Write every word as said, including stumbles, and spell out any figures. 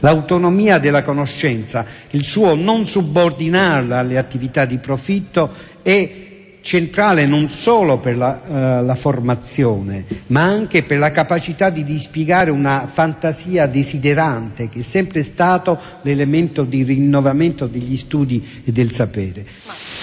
L'autonomia della conoscenza, il suo non subordinarla alle attività di profitto è centrale non solo per la, uh, la formazione, ma anche per la capacità di dispiegare una fantasia desiderante che è sempre stato l'elemento di rinnovamento degli studi e del sapere.